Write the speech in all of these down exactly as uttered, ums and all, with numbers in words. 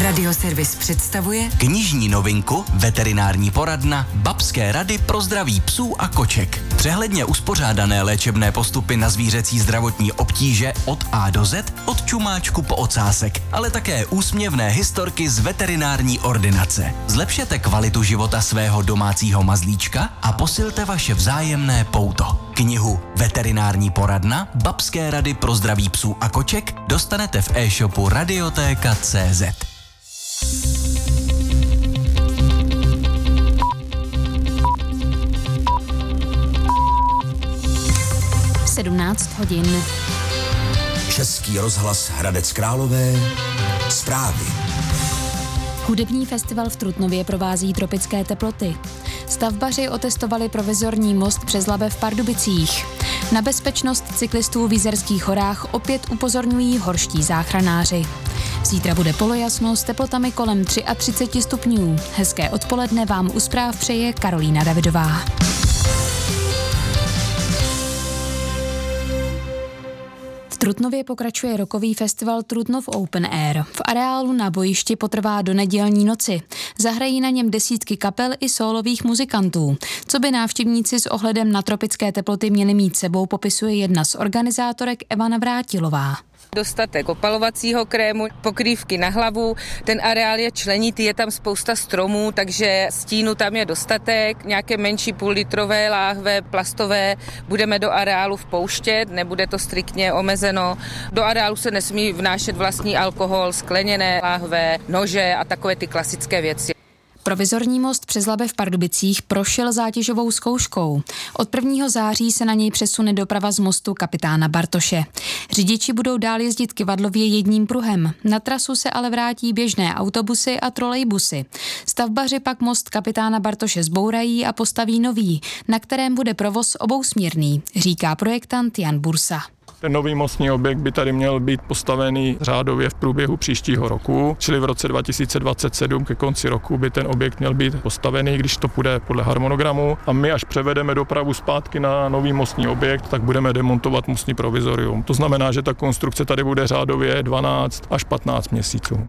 Radioservis představuje knižní novinku Veterinární poradna Babské rady pro zdraví psů a koček. Přehledně uspořádané léčebné postupy na zvířecí zdravotní obtíže od A do Z, od čumáčku po ocásek, ale také úsměvné historky z veterinární ordinace. Zlepšete kvalitu života svého domácího mazlíčka a posilte vaše vzájemné pouto. Knihu Veterinární poradna Babské rady pro zdraví psů a koček dostanete v e-shopu radiotéka tečka cé zet. sedmnáct hodin. Český rozhlas Hradec Králové. Zprávy. Hudební festival v Trutnově provází tropické teploty. Stavbaři otestovali provizorní most přes Labe v Pardubicích. Na bezpečnost cyklistů v Jizerských horách opět upozorňují horští záchranáři. Zítra bude polojasno s teplotami kolem třicet tři stupňů. Hezké odpoledne vám u zpráv přeje Karolína Davidová. V Trutnově pokračuje rockový festival Trutnov Open Air. V areálu na bojišti potrvá do nedělní noci. Zahrají na něm desítky kapel i sólových muzikantů. Co by návštěvníci s ohledem na tropické teploty měli mít sebou, popisuje jedna z organizátorek Eva Navrátilová. Dostatek opalovacího krému, pokrývky na hlavu, ten areál je členitý, je tam spousta stromů, takže stínu tam je dostatek, nějaké menší půllitrové láhve, plastové, budeme do areálu vpouštět, nebude to striktně omezeno. Do areálu se nesmí vnášet vlastní alkohol, skleněné láhve, nože a takové ty klasické věci. Provizorní most přes Labe v Pardubicích prošel zátěžovou zkouškou. Od prvního září se na něj přesune doprava z mostu Kapitána Bartoše. Řidiči budou dál jezdit kyvadlově jedním pruhem. Na trasu se ale vrátí běžné autobusy a trolejbusy. Stavbaři pak most Kapitána Bartoše zbourají a postaví nový, na kterém bude provoz obousměrný, říká projektant Jan Bursa. Ten nový mostní objekt by tady měl být postavený řádově v průběhu příštího roku, čili v roce dva tisíce dvacet sedm ke konci roku by ten objekt měl být postavený, když to půjde podle harmonogramu. A my, až převedeme dopravu zpátky na nový mostní objekt, tak budeme demontovat mostní provizorium. To znamená, že ta konstrukce tady bude řádově dvanáct až patnáct měsíců.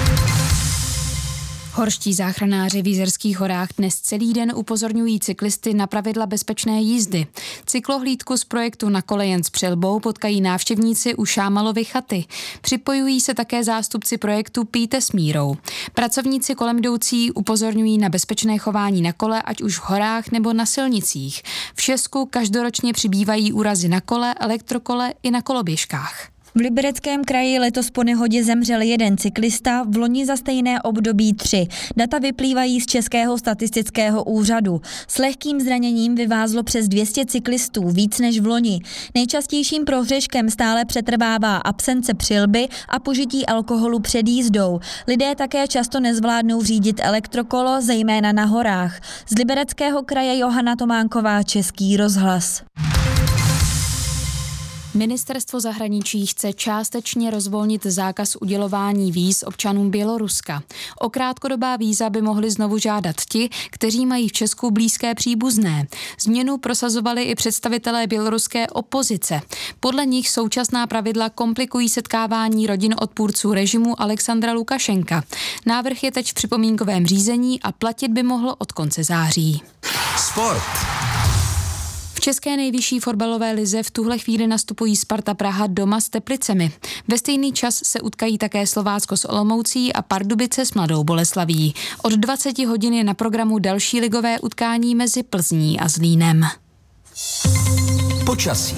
Horští záchranáři v Jizerských horách dnes celý den upozorňují cyklisty na pravidla bezpečné jízdy. Cyklohlídku z projektu Na kole jen s přilbou potkají návštěvníci u Šámalovy chaty. Připojují se také zástupci projektu Pijte s mírou. Pracovníci kolem jdoucí upozorňují na bezpečné chování na kole, ať už v horách nebo na silnicích. V Česku každoročně přibývají úrazy na kole, elektrokole i na koloběžkách. V Libereckém kraji letos po nehodě zemřel jeden cyklista, v loni za stejné období tři. Data vyplývají z Českého statistického úřadu. S lehkým zraněním vyvázlo přes dvě stě cyklistů, víc než v loni. Nejčastějším prohřeškem stále přetrvává absence přilby a požití alkoholu před jízdou. Lidé také často nezvládnou řídit elektrokolo, zejména na horách. Z Libereckého kraje Johana Tománková, Český rozhlas. Ministerstvo zahraničí chce částečně rozvolnit zákaz udělování víz občanům Běloruska. O krátkodobá víza by mohli znovu žádat ti, kteří mají v Česku blízké příbuzné. Změnu prosazovali i představitelé běloruské opozice. Podle nich současná pravidla komplikují setkávání rodin odpůrců režimu Alexandra Lukašenka. Návrh je teď v připomínkovém řízení a platit by mohlo od konce září. Sport. V české nejvyšší fotbalové lize v tuhle chvíli nastupují Sparta Praha doma s Teplicemi. Ve stejný čas se utkají také Slovácko s Olomoucí a Pardubice s Mladou Boleslaví. Od dvacet hodin je na programu další ligové utkání mezi Plzní a Zlínem. Počasí.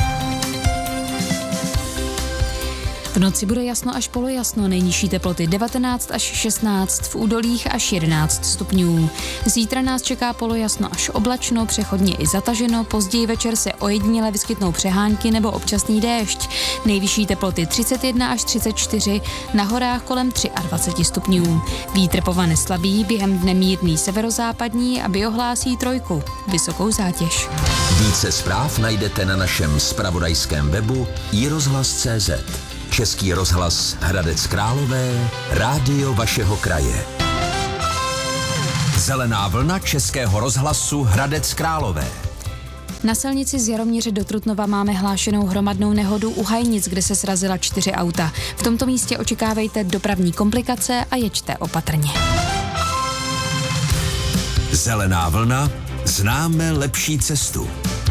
V noci bude jasno až polojasno, nejnižší teploty devatenáct až šestnáct, v údolích až jedenáct stupňů. Zítra nás čeká polojasno až oblačno, přechodně i zataženo, později večer se ojediněle vyskytnou přehánky nebo občasný déšť. Nejvyšší teploty třicet jedna až třicet čtyři, na horách kolem dvacet tři stupňů. Vítr povane slabý, během dne mírný severozápadní a biohlásí trojku, vysokou zátěž. Více zpráv najdete na našem zpravodajském webu i rozhlas tečka cé zet. Český rozhlas Hradec Králové, rádio vašeho kraje. Zelená vlna Českého rozhlasu Hradec Králové. Na silnici z Jaroměře do Trutnova máme hlášenou hromadnou nehodu u Hajnic, kde se srazila čtyři auta. V tomto místě očekávejte dopravní komplikace a jeďte opatrně. Zelená vlna, známe lepší cestu.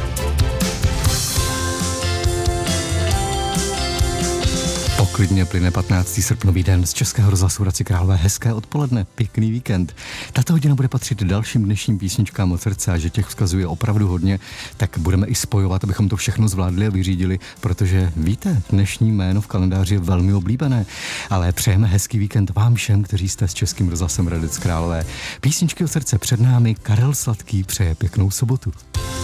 Poklidně plyne patnáctý srpnový den z Českého rozhlasu Hradci Králové. Hezké odpoledne, pěkný víkend. Tato hodina bude patřit dalším dnešním písničkám od srdce a že těch vzkazuje opravdu hodně, tak budeme i spojovat, abychom to všechno zvládli a vyřídili, protože víte, dnešní jméno v kalendáři je velmi oblíbené, ale přejeme hezký víkend vám všem, kteří jste s Českým rozhlasem Hradec Králové. Písničky od srdce před námi, Karel Sladký přeje pěknou sobotu.